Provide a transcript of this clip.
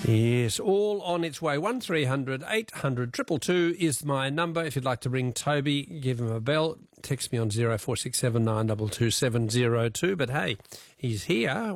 Yes, all on its way. 1300 800 222 is my number. If you'd like to ring Toby, give him a bell. Text me on 0467 922 702. But hey, he's here.